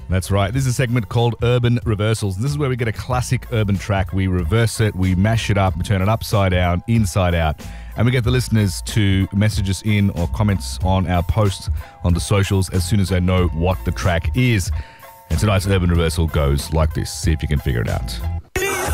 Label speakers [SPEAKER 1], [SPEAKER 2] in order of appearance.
[SPEAKER 1] That's right. This is a segment called Urban Reversals. This is where we get a classic urban track, we reverse it, we mash it up, we turn it upside down, inside out, and we get the listeners to message us in or comments on our posts on the socials as soon as they know what the track is. And tonight's Urban Reversal goes like this. See if you can figure it out.